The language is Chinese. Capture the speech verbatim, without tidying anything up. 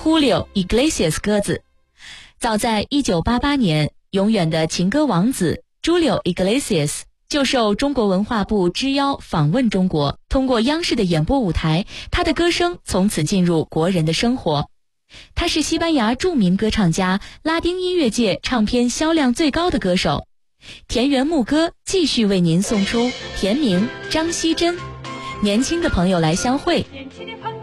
Julio Iglesias 鸽子。早在一九八八年，永远的情歌王子 Julio Iglesias 就受中国文化部之邀访问中国，通过央视的演播舞台，他的歌声从此进入国人的生活。他是西班牙著名歌唱家，拉丁音乐界唱片销量最高的歌手。田园牧歌继续为您送出田明、张希珍，年轻的朋友来相会。